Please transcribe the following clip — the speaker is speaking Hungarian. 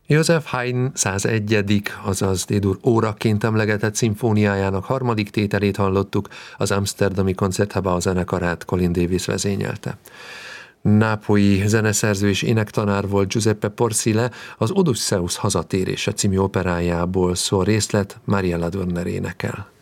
József Haydn 101., azaz D-dur óraként emlegetett szimfóniájának harmadik tételét hallottuk, az amszterdami Concertgebouw zenekarát Colin Davis vezényelte. Nápolyi zeneszerző és énektanár volt Giuseppe Porsile, az Odysseus hazatérése című operájából szól részlet, Mariella Durner énekel.